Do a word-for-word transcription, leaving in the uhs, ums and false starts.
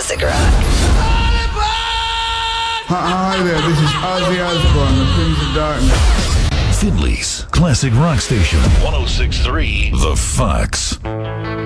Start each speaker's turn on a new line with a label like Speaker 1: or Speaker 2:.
Speaker 1: classic rock.
Speaker 2: Hi there, this is Ozzy Osbourne, the Prince of Darkness.
Speaker 3: Findley's Classic Rock Station. one oh six point three The Fox.